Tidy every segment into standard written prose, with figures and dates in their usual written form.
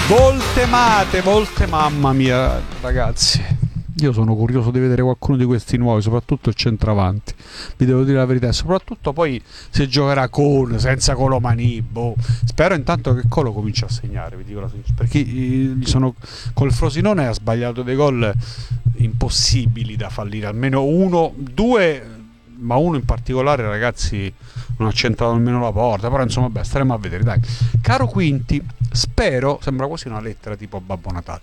Volte, mamma mia, ragazzi. Io sono curioso di vedere qualcuno di questi nuovi, soprattutto il centravanti. Vi devo dire la verità, soprattutto poi se giocherà con, senza Colomani, boh. Spero intanto che Colo cominci a segnare, vi dico la sincera, perché col Frosinone ha sbagliato dei gol impossibili da fallire, almeno uno, due, ma uno in particolare, ragazzi, non ha centrato nemmeno la porta. Però insomma, beh, staremo a vedere, dai. Caro Quinti, spero, sembra quasi una lettera tipo Babbo Natale.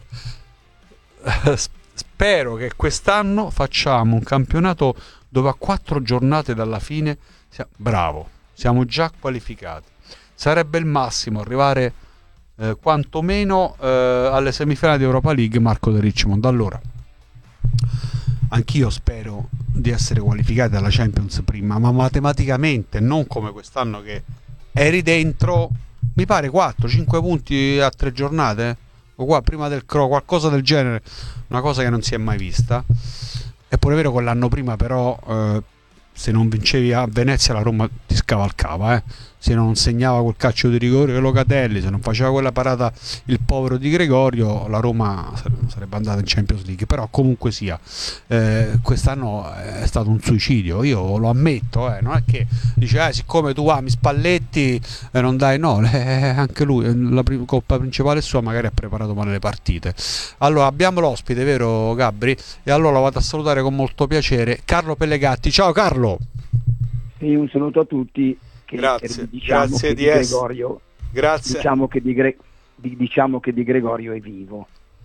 Spero che quest'anno facciamo un campionato dove a 4 giornate dalla fine bravo, siamo già qualificati. Sarebbe il massimo arrivare quantomeno alle semifinali di Europa League, Marco De Richmond. Allora, anch'io spero di essere qualificati alla Champions prima, ma matematicamente, non come quest'anno che eri dentro, mi pare 4-5 punti a 3 giornate, o qua prima del qualcosa del genere, una cosa che non si è mai vista. È pure vero che l'anno prima però se non vincevi a Venezia la Roma ti scavalcava, se non segnava quel calcio di rigore Locatelli, se non faceva quella parata il povero Di Gregorio, la Roma sarebbe andata in Champions League. Però comunque sia, quest'anno è stato un suicidio, io lo ammetto, non è che dice siccome tu ami Spalletti non dai, no, anche lui la colpa principale è sua, magari ha preparato male le partite. Allora abbiamo l'ospite, vero Gabri? E allora lo vado a salutare con molto piacere, Carlo Pellegatti. Ciao Carlo. Sì, un saluto a tutti. Grazie, diciamo grazie che di Gregorio, grazie. Diciamo che di Gregorio è vivo.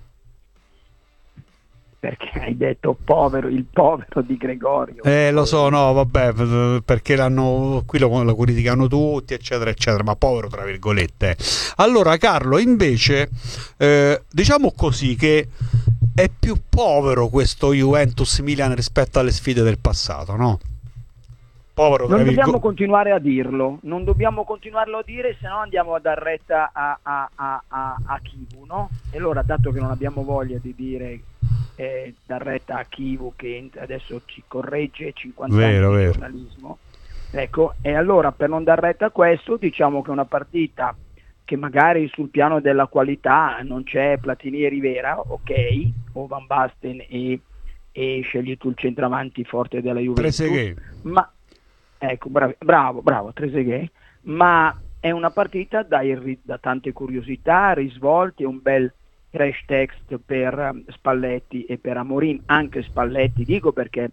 Perché hai detto il povero Di Gregorio. Lo so, no, vabbè, perché qui lo criticano tutti, eccetera, eccetera, ma povero tra virgolette. Allora, Carlo, invece, diciamo così che è più povero questo Juventus-Milan rispetto alle sfide del passato, no? Povero, non dobbiamo continuare a dirlo, non dobbiamo continuarlo a dire, se no andiamo a dar retta a Kivu, no? E allora, dato che non abbiamo voglia di dire dar retta a Kivu, che adesso ci corregge 50 anni di giornalismo, ecco, e allora per non dar retta a questo diciamo che è una partita che magari sul piano della qualità non c'è Platini e Rivera, ok, o Van Basten e scegli tu il centravanti forte della Juventus, ma ecco, bravo Trezeguet, ma è una partita da tante curiosità, risvolti, un bel crash text per Spalletti e per Amorim, anche Spalletti dico perché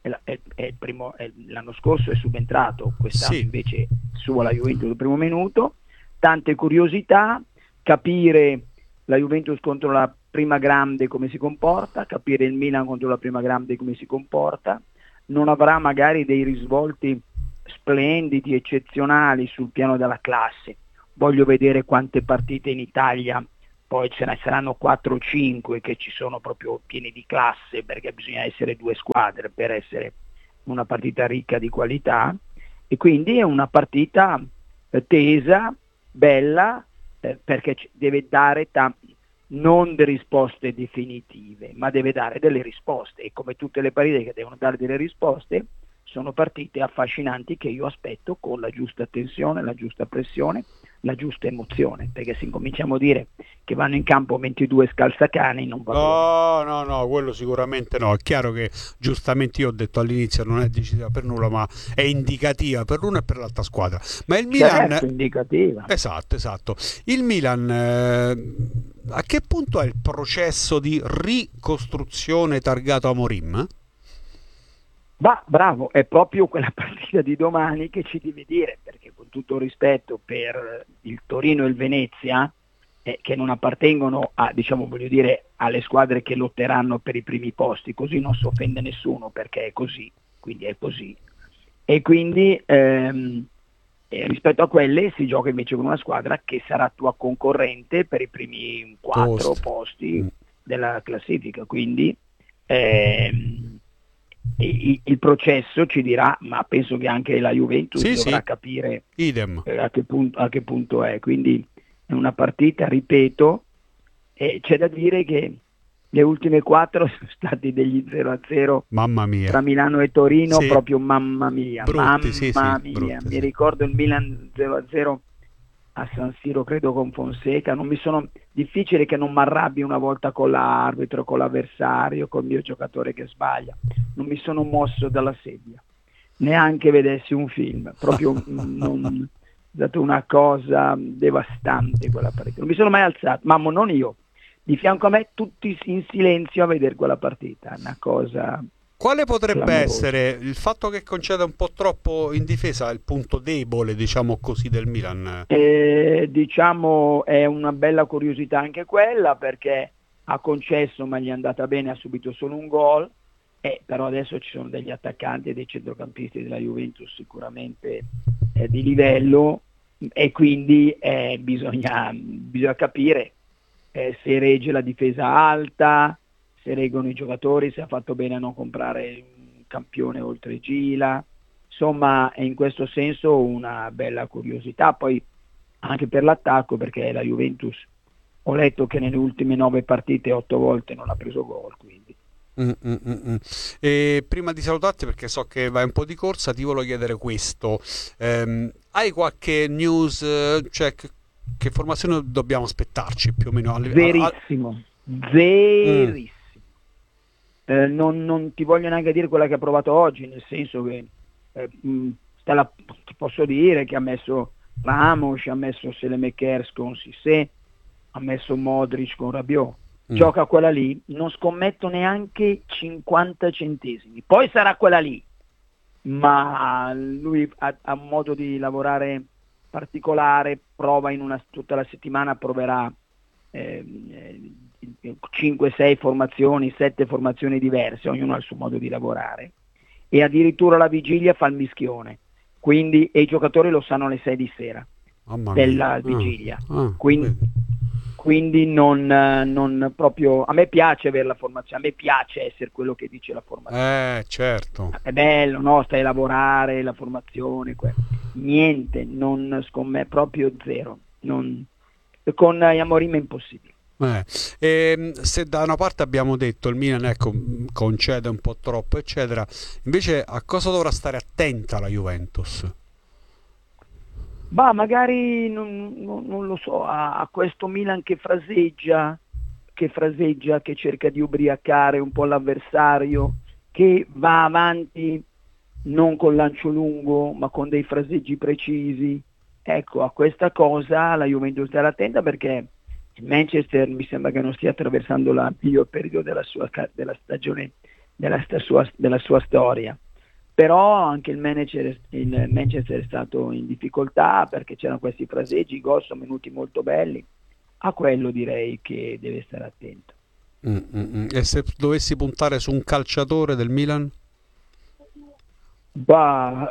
l'anno scorso è subentrato, quest'anno invece su alla Juventus il primo minuto, tante curiosità, capire la Juventus contro la prima grande come si comporta, capire il Milan contro la prima grande come si comporta, non avrà magari dei risvolti splendidi, eccezionali sul piano della classe. Voglio vedere quante partite in Italia, poi ce ne saranno 4 o 5 che ci sono proprio pieni di classe, perché bisogna essere 2 squadre per essere una partita ricca di qualità, e quindi è una partita tesa, bella, perché deve dare non delle risposte definitive, ma deve dare delle risposte, e come tutte le partite che devono dare delle risposte, sono partite affascinanti che io aspetto con la giusta tensione, la giusta pressione, la giusta emozione, perché se incominciamo a dire che vanno in campo 22 scalzacani non va bene. No, quello sicuramente no. È chiaro che giustamente io ho detto all'inizio non è decisiva per nulla, ma è indicativa per l'una e per l'altra squadra. Ma il Milan è indicativa. Esatto. Il Milan a che punto è il processo di ricostruzione targato Amorim? Bravo, è proprio quella partita di domani che ci deve dire, perché con tutto rispetto per il Torino e il Venezia, che non appartengono a, voglio dire, alle squadre che lotteranno per i primi posti, così non si offende nessuno, perché è così, quindi è così. E quindi rispetto a quelle si gioca invece con una squadra che sarà tua concorrente per i primi 4 posti della classifica, quindi il processo ci dirà, ma penso che anche la Juventus dovrà capire a che punto è, quindi è una partita, ripeto, e c'è da dire che le ultime 4 sono stati degli 0-0 tra Milano e Torino, proprio mamma mia, brutti, mia. Mi ricordo il Milan 0-0 a San Siro, credo con Fonseca. Non mi sono difficile che non mi arrabbi una volta con l'arbitro, con l'avversario, col mio giocatore che sbaglia. Non mi sono mosso dalla sedia, neanche vedessi un film, proprio non, è stata una cosa devastante quella partita. Non mi sono mai alzato, mamma, non io, di fianco a me tutti in silenzio a vedere quella partita, una cosa. Quale potrebbe clamorosa. essere il fatto che conceda un po' troppo in difesa il punto debole, diciamo così, del Milan? Diciamo è una bella curiosità anche quella, perché ha concesso ma gli è andata bene, ha subito solo un gol, però adesso ci sono degli attaccanti e dei centrocampisti della Juventus sicuramente di livello, e quindi bisogna capire se regge la difesa alta, se reggono i giocatori, se ha fatto bene a non comprare un campione oltre Gila. Insomma, è in questo senso una bella curiosità. Poi anche per l'attacco, perché la Juventus, ho letto che nelle ultime 9 partite 8 volte non ha preso gol, quindi. E prima di salutarti, perché so che vai un po' di corsa, ti volevo chiedere questo. Hai qualche news, cioè che formazione dobbiamo aspettarci più o meno? Verissimo, Mm, verissimo. Non ti voglio neanche dire quella che ha provato oggi, nel senso che ti posso dire che ha messo Ramos, ha messo Selemakers con Cissé, ha messo Modric con Rabiot. mm. Gioca quella lì, non scommetto neanche 50 centesimi. Poi sarà quella lì, ma lui ha un modo di lavorare particolare, prova tutta la settimana, proverà 5-6 formazioni, 7 formazioni diverse, ognuno ha il suo modo di lavorare, e addirittura la vigilia fa il mischione, quindi, e i giocatori lo sanno alle 6 di sera Mamma mia. della vigilia, quindi, Vedi. quindi non proprio, a me piace avere la formazione, a me piace essere quello che dice la formazione, Certo. è bello, no? Stai a lavorare, la formazione, niente, non proprio zero, con Amorim è impossibile. Se da una parte abbiamo detto il Milan, ecco, concede un po' troppo, eccetera, invece a cosa dovrà stare attenta la Juventus? Bah, magari non lo so, a questo Milan che cerca di ubriacare un po' l'avversario, che va avanti non con lancio lungo, ma con dei fraseggi precisi. Ecco, a questa cosa la Juventus starà attenta, perché il Manchester mi sembra che non stia attraversando il miglior periodo della stagione, della sua storia. Però anche il Manchester è stato in difficoltà, perché c'erano questi fraseggi, i gol sono venuti molto belli. A quello direi che deve stare attento. E se dovessi puntare su un calciatore del Milan? Bah,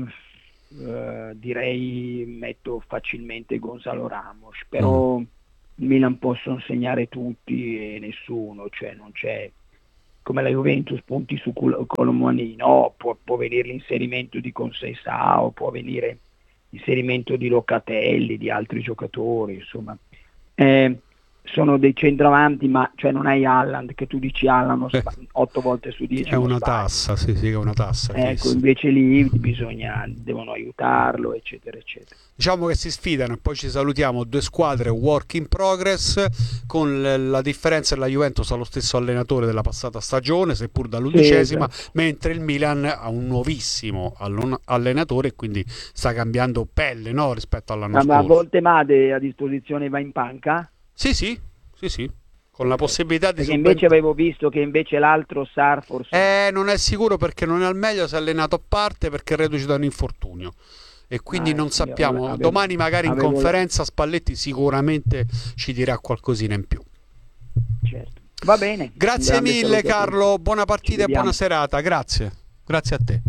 direi metto facilmente Gonzalo Ramos, Mm. però il Milan possono segnare tutti e nessuno, cioè non c'è come la Juventus punti su Colomani, no, può venire l'inserimento di Conceição, può venire l'inserimento di Locatelli, di altri giocatori, insomma. Sono dei centravanti, ma cioè non hai Haaland, che tu dici Haaland Eh, 8 volte su 10 è non una sbaglia. tassa, sì, sì, è una tassa Ecco, fissa. invece lì devono aiutarlo, eccetera, eccetera. Diciamo che si sfidano e poi ci salutiamo, due squadre work in progress, con la differenza che la Juventus ha lo stesso allenatore della passata stagione, seppur Sì, dall'11ª, esatto. mentre il Milan ha un nuovissimo allenatore e quindi sta cambiando pelle, no, rispetto all'anno Ma a scorso. volte Made a disposizione va in panca? Sì, sì, sì, sì, con la Perfetto. possibilità di Perché invece subentrare. avevo visto che invece l'altro Sar forse no. Non è sicuro perché non è al meglio, si è allenato a parte perché è reduce da un infortunio. E quindi non Io sappiamo, domani magari in avevo conferenza Spalletti sicuramente ci dirà qualcosina in più. certo. Va bene, un Grazie grande mille saluto a tutti. Carlo, buona Ci partita e buona vediamo. serata, grazie. Grazie a te.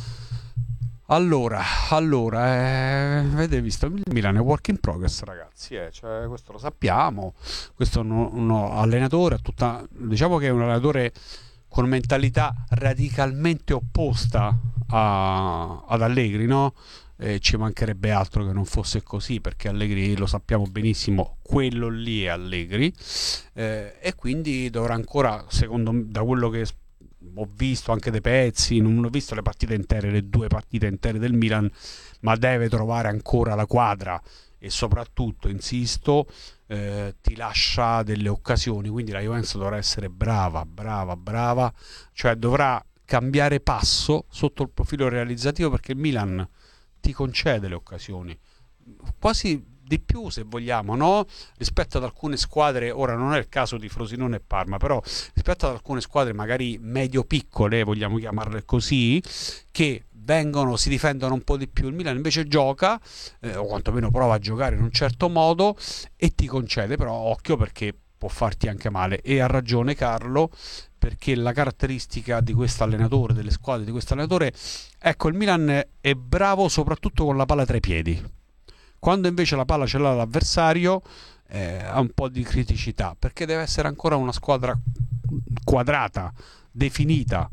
Allora, avete visto, il Milan è work in progress, ragazzi, cioè, questo lo sappiamo, questo è un allenatore, diciamo che è un allenatore con mentalità radicalmente opposta ad Allegri, no? Ci mancherebbe altro che non fosse così, perché Allegri lo sappiamo benissimo, quello lì è Allegri, e quindi dovrà ancora, secondo me, da quello che ho visto anche dei pezzi, non ho visto le partite intere, le due partite intere del Milan, ma deve trovare ancora la quadra e soprattutto, insisto, ti lascia delle occasioni, quindi la Juventus dovrà essere brava, cioè dovrà cambiare passo sotto il profilo realizzativo, perché il Milan ti concede le occasioni, quasi di più se vogliamo, no? Rispetto ad alcune squadre, ora non è il caso di Frosinone e Parma, però rispetto ad alcune squadre magari medio-piccole, vogliamo chiamarle così, che si difendono un po' di più. Il Milan invece gioca, o quantomeno prova a giocare in un certo modo, e ti concede, però occhio, perché può farti anche male. E ha ragione Carlo, perché la caratteristica di questo allenatore, delle squadre di questo allenatore, ecco, il Milan è bravo soprattutto con la palla tra i piedi. Quando invece la palla ce l'ha l'avversario, ha un po' di criticità, perché deve essere ancora una squadra quadrata, definita.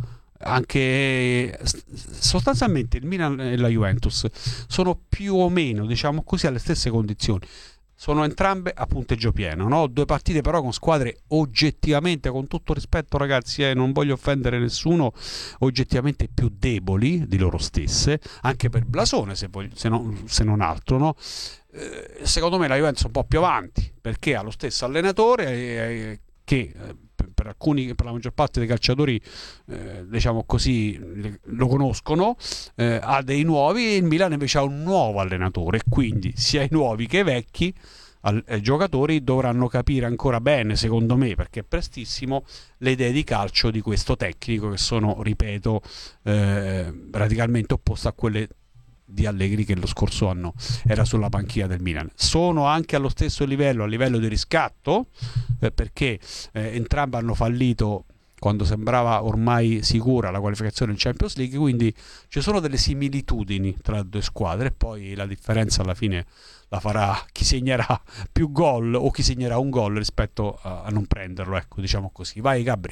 Anche sostanzialmente il Milan e la Juventus sono più o meno, diciamo così, alle stesse condizioni. Sono entrambe a punteggio pieno, no? Due partite però con squadre oggettivamente, con tutto rispetto ragazzi, non voglio offendere nessuno, oggettivamente più deboli di loro stesse, anche per blasone se non altro, no? Secondo me la Juventus è un po' più avanti, perché ha lo stesso allenatore che per la maggior parte dei calciatori, diciamo così, lo conoscono, ha dei nuovi, e il Milan invece ha un nuovo allenatore, quindi sia i nuovi che i vecchi giocatori dovranno capire ancora bene, secondo me, perché è prestissimo, le idee di calcio di questo tecnico, che sono, ripeto, radicalmente opposte a quelle di Allegri, che lo scorso anno era sulla panchina del Milan. Sono anche allo stesso livello, a livello di riscatto, perché entrambi hanno fallito quando sembrava ormai sicura la qualificazione in Champions League, quindi ci sono delle similitudini tra le due squadre, e poi la differenza alla fine la farà chi segnerà più gol o chi segnerà un gol rispetto a non prenderlo, ecco, diciamo così. Vai Gabri.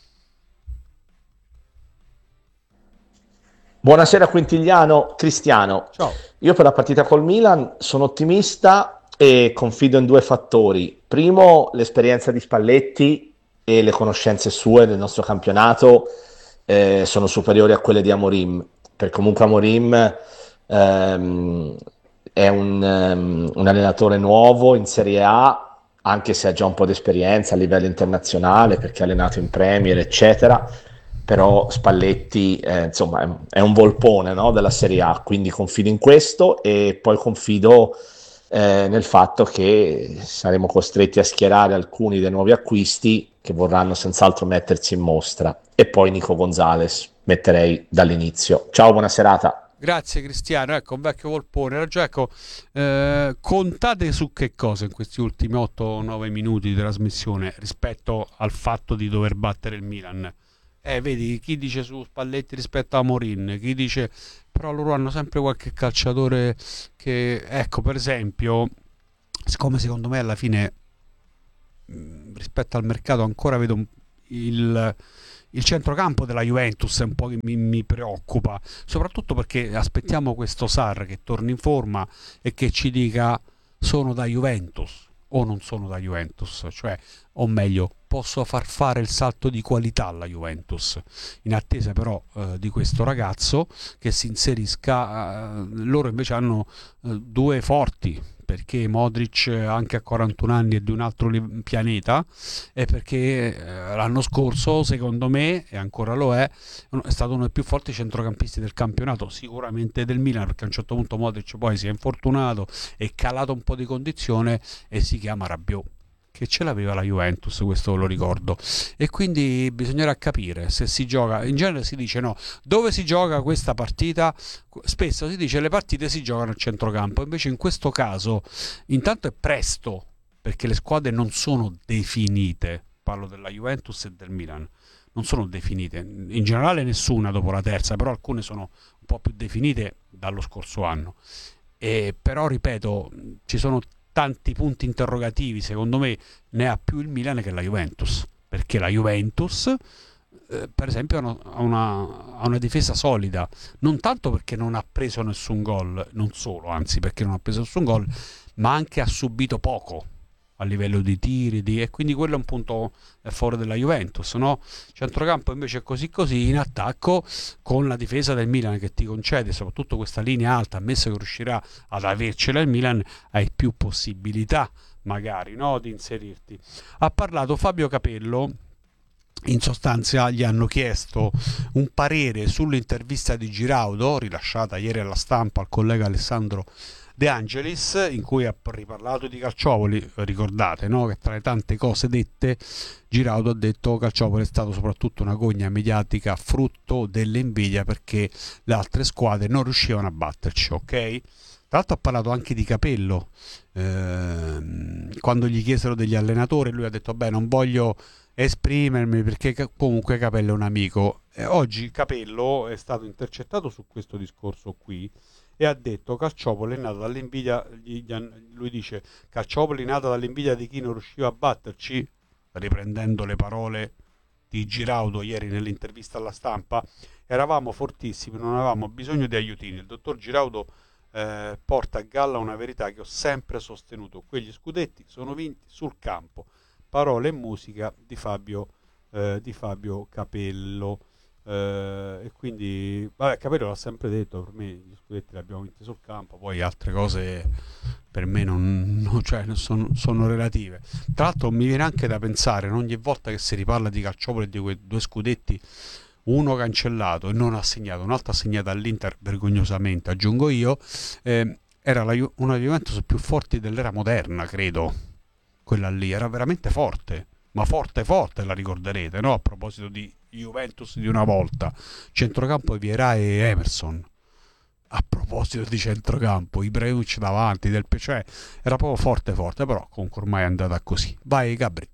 Buonasera Quintigliano, Cristiano. Ciao. Io per la partita col Milan sono ottimista e confido in due fattori. Primo, l'esperienza di Spalletti e le conoscenze sue del nostro campionato sono superiori a quelle di Amorim, perché comunque Amorim è un allenatore nuovo in Serie A, anche se ha già un po' di esperienza a livello internazionale, perché ha allenato in Premier, eccetera. Però Spalletti insomma è un volpone, no, della Serie A, quindi confido in questo, e poi confido nel fatto che saremo costretti a schierare alcuni dei nuovi acquisti che vorranno senz'altro mettersi in mostra, e poi Nico Gonzalez metterei dall'inizio. Ciao, buona serata. Grazie Cristiano, ecco, un vecchio volpone. Ecco, contate su che cosa in questi ultimi 8-9 minuti di trasmissione rispetto al fatto di dover battere il Milan. Vedi, chi dice su Spalletti rispetto a Morin, chi dice, però loro hanno sempre qualche calciatore che, ecco, per esempio, siccome secondo me alla fine rispetto al mercato ancora vedo il centrocampo della Juventus è un po' che mi preoccupa, soprattutto perché aspettiamo questo Sarr che torni in forma e che ci dica sono da Juventus o non sono da Juventus, cioè, o meglio, posso far fare il salto di qualità alla Juventus, in attesa però di questo ragazzo che si inserisca. Loro invece hanno due forti, perché Modric anche a 41 anni è di un altro pianeta, e perché l'anno scorso secondo me, e ancora lo è stato uno dei più forti centrocampisti del campionato, sicuramente del Milan, perché a un certo punto Modric poi si è infortunato, è calato un po' di condizione, e si chiama Rabiot, che ce l'aveva la Juventus, questo lo ricordo, e quindi bisognerà capire se si gioca. In genere si dice no, dove si gioca questa partita? Spesso si dice le partite si giocano a centrocampo, invece in questo caso intanto è presto, perché le squadre non sono definite, parlo della Juventus e del Milan, non sono definite, in generale nessuna dopo la terza, però alcune sono un po' più definite dallo scorso anno, e però ripeto, ci sono tanti punti interrogativi, secondo me ne ha più il Milan che la Juventus, perché la Juventus per esempio ha una difesa solida, non tanto perché non ha preso nessun gol, non solo, anzi perché non ha preso nessun gol, ma anche ha subito poco, a livello di tiri, e quindi quello è un punto fuori della Juventus, no? Centrocampo invece è così, in attacco con la difesa del Milan che ti concede soprattutto questa linea alta, ammesso che riuscirà ad avercela il Milan, hai più possibilità magari, no, di inserirti. Ha parlato Fabio Capello. In sostanza gli hanno chiesto un parere sull'intervista di Giraudo rilasciata ieri alla Stampa al collega Alessandro De Angelis, in cui ha riparlato di Calciopoli. Ricordate, no? Che tra le tante cose dette, Giraudo ha detto che Calciopoli è stato soprattutto una gogna mediatica frutto dell'invidia perché le altre squadre non riuscivano a batterci, ok? Tra l'altro ha parlato anche di Capello, quando gli chiesero degli allenatori lui ha detto beh, non voglio esprimermi perché comunque Capello è un amico. Oggi Capello è stato intercettato su questo discorso qui e ha detto Calciopoli è nata dall'invidia, lui dice Calciopoli è nata dall'invidia di chi non riusciva a batterci, riprendendo le parole di Giraudo ieri nell'intervista alla Stampa. Eravamo fortissimi, non avevamo bisogno di aiutini. Il dottor Giraudo porta a galla una verità che ho sempre sostenuto: quegli scudetti sono vinti sul campo. Parole e musica di Fabio Capello. E quindi vabbè, Capello l'ha sempre detto, per me gli scudetti li abbiamo vinti sul campo, poi altre cose per me cioè, sono relative. Tra l'altro mi viene anche da pensare, no? Ogni volta che si riparla di Calciopoli e di quei due scudetti, uno cancellato e non assegnato, un altro assegnato all'Inter vergognosamente, aggiungo io, era una Juventus più forte dell'era moderna, credo. Quella lì era veramente forte, ma forte forte, la ricorderete, no? A proposito di Juventus di una volta, centrocampo Vieira e Emerson. A proposito di centrocampo, Ibrahimovic davanti, cioè era proprio forte forte, però comunque ormai è andata così. Vai Gabri.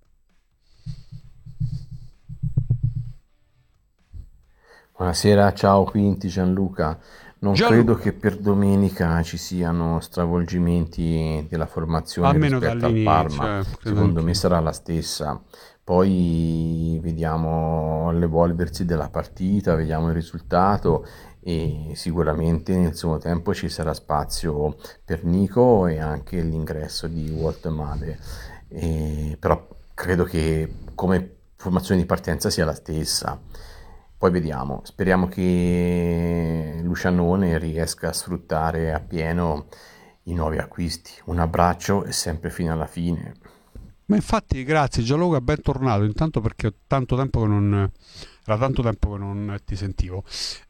Buonasera, ciao Quinti, Gianluca. Non credo che per domenica ci siano stravolgimenti della formazione almeno rispetto al dall'inizio, Parma. credo Secondo me anch'io. sarà la stessa. Poi vediamo l'evolversi della partita, vediamo il risultato e sicuramente nel suo tempo ci sarà spazio per Nico e anche l'ingresso di Walt Made. Però credo che come formazione di partenza sia la stessa. Poi vediamo, speriamo che Lucianone riesca a sfruttare appieno i nuovi acquisti. Un abbraccio e sempre fino alla fine. Ma infatti grazie Gianluca, bentornato, intanto perché ho tanto tempo che non era tanto tempo che non ti sentivo.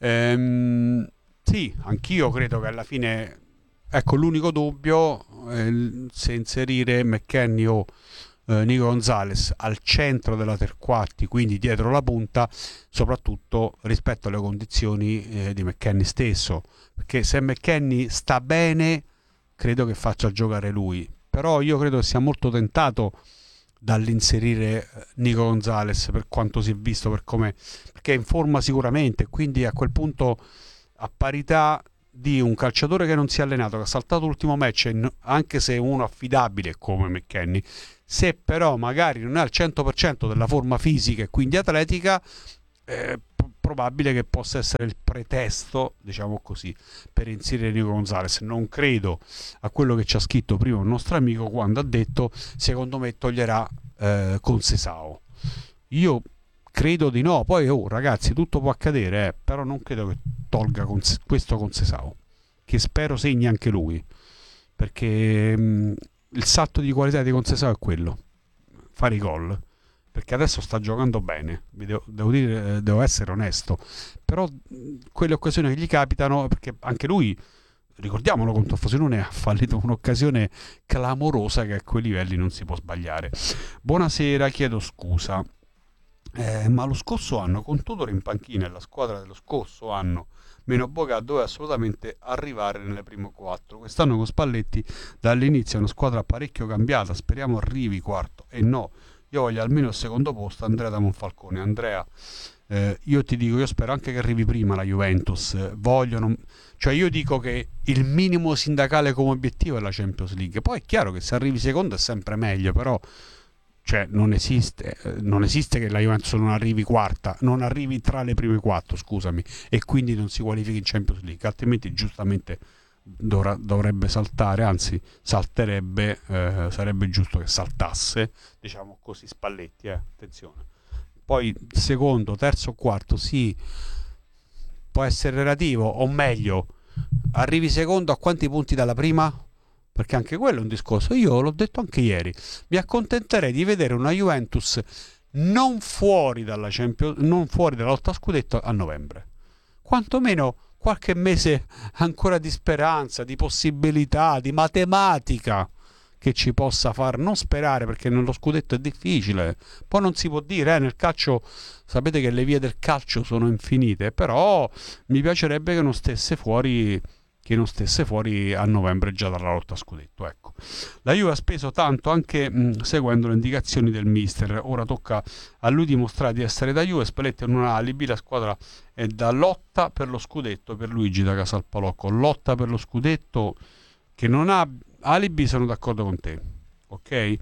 Sì, anch'io credo che alla fine, ecco, l'unico dubbio è se inserire McKennie o Nico Gonzalez al centro della tre quarti, quindi dietro la punta, soprattutto rispetto alle condizioni di McKennie stesso, perché se McKennie sta bene credo che faccia giocare lui, però io credo che sia molto tentato dall'inserire Nico Gonzalez per quanto si è visto, perché è in forma sicuramente, quindi a quel punto a parità di un calciatore che non si è allenato, che ha saltato l'ultimo match, anche se è uno affidabile come McKennie, se però magari non è al 100% della forma fisica e quindi atletica, è probabile che possa essere il pretesto, diciamo così, per inserire Nico Gonzalez. Non credo a quello che ci ha scritto prima un nostro amico quando ha detto secondo me toglierà Concesao. Io credo di no, poi ragazzi tutto può accadere, però non credo che tolga questo Concesao, che spero segni anche lui, perché il salto di qualità di Concesao è quello, fare i gol, perché adesso sta giocando bene, devo essere onesto, però quelle occasioni che gli capitano, perché anche lui, ricordiamolo, contro Frosinone ha fallito un'occasione clamorosa che a quei livelli non si può sbagliare. Buonasera, chiedo scusa, ma lo scorso anno con Tudor in panchina e la squadra dello scorso anno meno Boga doveva assolutamente arrivare nelle prime 4. Quest'anno con Spalletti dall'inizio è una squadra parecchio cambiata, speriamo arrivi quarto, e no, io voglio almeno il secondo posto. Andrea da Monfalcone. Andrea, io ti dico, io spero anche che arrivi prima la Juventus, cioè io dico che il minimo sindacale come obiettivo è la Champions League, poi è chiaro che se arrivi secondo è sempre meglio, però cioè non esiste che la Juventus non arrivi quarta, non arrivi tra le prime 4, scusami, e quindi non si qualifichi in Champions League, altrimenti giustamente dovrebbe saltare, anzi salterebbe, sarebbe giusto che saltasse, diciamo così, Spalletti, attenzione. Poi secondo, terzo, quarto, sì, può essere relativo, o meglio, arrivi secondo a quanti punti dalla prima? Perché anche quello è un discorso. Io l'ho detto anche ieri, mi accontenterei di vedere una Juventus non fuori dalla Champions, non fuori dalla lotta a scudetto a novembre. Quantomeno qualche mese ancora di speranza, di possibilità, di matematica che ci possa far non sperare, perché nello scudetto è difficile. Poi non si può dire, nel calcio, sapete che le vie del calcio sono infinite, però mi piacerebbe che non stesse fuori a novembre già dalla lotta a scudetto, ecco. La Juve ha speso tanto anche seguendo le indicazioni del mister. Ora tocca a lui dimostrare di essere da Juve. Spalletti non ha alibi, la squadra è da lotta per lo scudetto. Per Luigi da Casalpalocco, lotta per lo scudetto, che non ha alibi. Sono d'accordo con te, ok?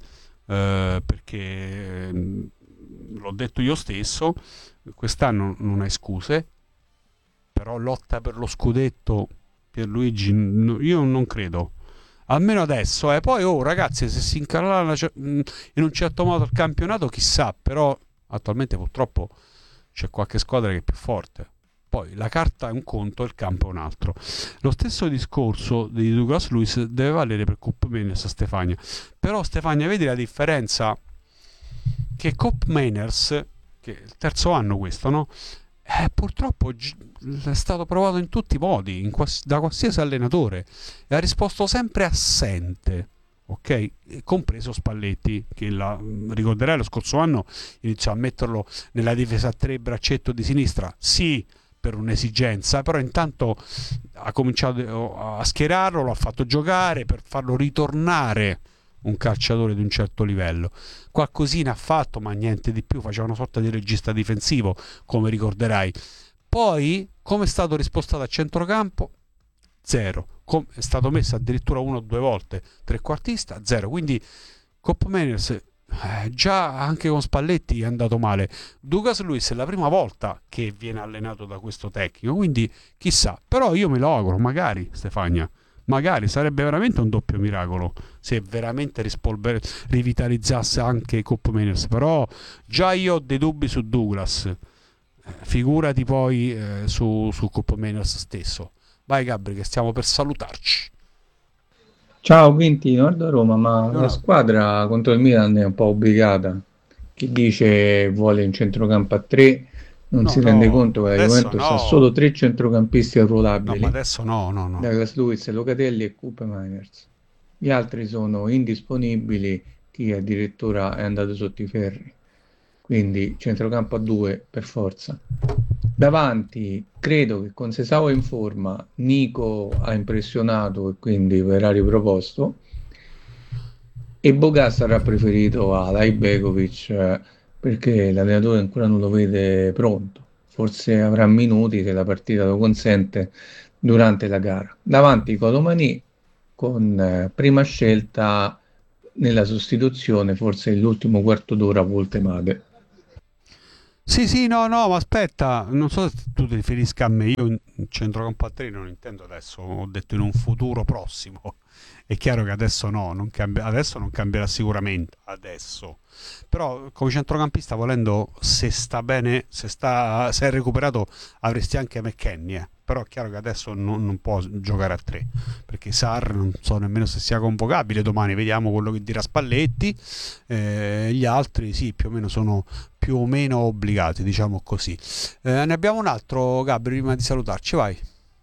Perché l'ho detto io stesso, quest'anno non hai scuse, però lotta per lo scudetto, Pierluigi, io non credo. Almeno adesso, poi ragazzi, se si incalla in un certo modo il campionato, chissà, però attualmente purtroppo c'è qualche squadra che è più forte. Poi la carta è un conto, il campo è un altro. Lo stesso discorso di Douglas Luiz deve valere per Cop Manners a Stefania. Però Stefania, vedi la differenza? Che Cop Manners, che è il terzo anno questo, no? Purtroppo è stato provato in tutti i modi, da qualsiasi allenatore, e ha risposto sempre assente, ok? Compreso Spalletti, che ricorderai lo scorso anno iniziò a metterlo nella difesa a 3, braccetto di sinistra, sì, per un'esigenza, però intanto ha cominciato a schierarlo, lo ha fatto giocare per farlo ritornare un calciatore di un certo livello. Qualcosina ha fatto, ma niente di più, faceva una sorta di regista difensivo, come ricorderai. Poi, come è stato rispostato a centrocampo? Zero. È stato messo addirittura 1 o 2 volte trequartista? Zero. Quindi Cop Manners, già anche con Spalletti è andato male. Douglas Luiz è la prima volta che viene allenato da questo tecnico, quindi chissà. Però io me lo auguro, magari Stefania, magari sarebbe veramente un doppio miracolo se veramente rivitalizzasse anche Cop Manners. Però già io ho dei dubbi su Douglas, figurati poi su Cop Manners stesso. Vai Gabri, che stiamo per salutarci. Ciao Quintino, Aldo Roma, ma No, la no. squadra contro il Milan è un po' obbligata. Chi dice vuole un centrocampo a 3 non No, si rende no, conto che la adesso Juventus ha solo no. 3 centrocampisti No, ma arruolabili, adesso no, no, no. Douglas Luiz, Locatelli e Koop Meiners. Gli altri sono indisponibili, chi addirittura è andato sotto i ferri. Quindi centrocampo a 2 per forza. Davanti credo che con Sesao in forma, Nico ha impressionato e quindi verrà riproposto. E Boga sarà preferito a Lajbegovic perché l'allenatore ancora non lo vede pronto. Forse avrà minuti se la partita lo consente durante la gara. Davanti Colomani con prima scelta nella sostituzione, forse l'ultimo quarto d'ora Voltemade. Sì, sì, no, no, ma aspetta, non so se tu ti riferisca a me, io in centrocampo a 3 non intendo adesso, ho detto in un futuro prossimo. È chiaro che adesso no, adesso non cambierà sicuramente, adesso. Però come centrocampista volendo, se sta bene, se è recuperato, avresti anche McKennie, eh. Però è chiaro che adesso non può giocare a 3, perché Sarr non so nemmeno se sia convocabile domani, vediamo quello che dirà Spalletti. Gli altri sì, più o meno sono più o meno obbligati, diciamo così. Ne abbiamo un altro, Gabri, prima di salutarci, vai.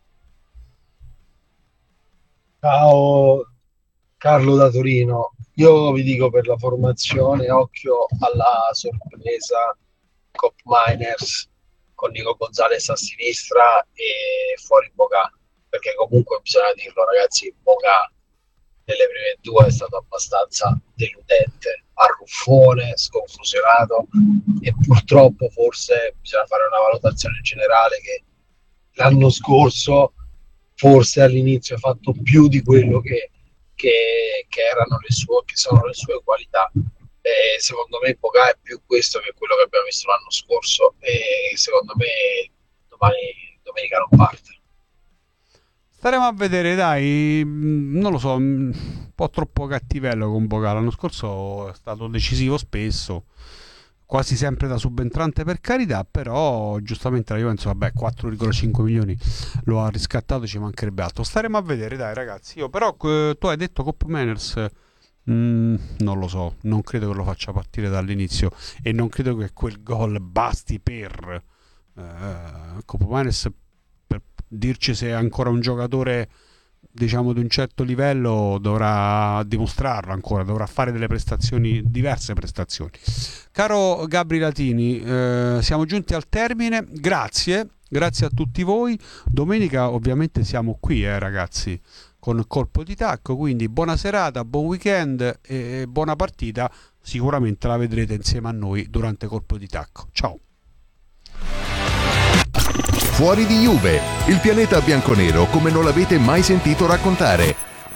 Ciao Carlo da Torino, io vi dico per la formazione, occhio alla sorpresa Cop Miners con Nico Gonzalez a sinistra e fuori Boga, perché comunque bisogna dirlo ragazzi, Boga nelle prime due è stato abbastanza deludente, arruffone, sconfusionato e purtroppo forse bisogna fare una valutazione generale che l'anno scorso forse all'inizio ha fatto più di quello che erano che sono le sue qualità. E secondo me Pogba è più questo che quello che abbiamo visto l'anno scorso e secondo me domenica non parte. Staremo a vedere, dai, non lo so, un po' troppo cattivello con Boca. L'anno scorso è stato decisivo spesso, quasi sempre da subentrante, per carità, però giustamente la Juventus, vabbè, 4,5 milioni lo ha riscattato, ci mancherebbe altro. Staremo a vedere, dai ragazzi. Io però, tu hai detto Cop Manners, non lo so, non credo che lo faccia partire dall'inizio e non credo che quel gol basti per Cop Manners per dirci se è ancora un giocatore, diciamo, di un certo livello. Dovrà dimostrarlo ancora, dovrà fare delle prestazioni, diverse prestazioni. Caro Gabri Latini, siamo giunti al termine, grazie a tutti voi. Domenica ovviamente siamo qui, ragazzi, con Colpo di Tacco, quindi buona serata, buon weekend e buona partita. Sicuramente la vedrete insieme a noi durante Colpo di Tacco. Ciao. Fuori di Juve, il pianeta bianconero come non l'avete mai sentito raccontare.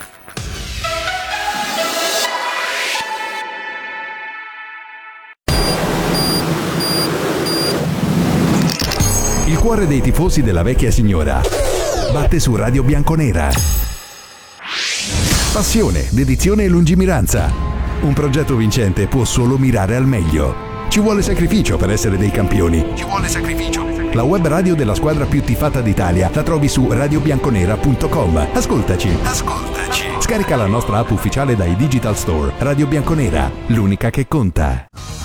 Il cuore dei tifosi della vecchia signora batte su Radio Bianconera. Passione, dedizione e lungimiranza. Un progetto vincente può solo mirare al meglio. Ci vuole sacrificio per essere dei campioni. La web radio della squadra più tifata d'Italia la trovi su radiobianconera.com. Ascoltaci. Scarica la nostra app ufficiale dai Digital Store. Radio Bianconera, l'unica che conta.